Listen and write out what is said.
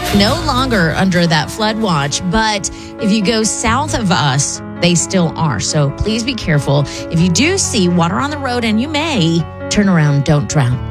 no longer under that flood watch, but if you go south of us, they still are. So please be careful. If you do see water on the road, and you may, turn around, don't drown.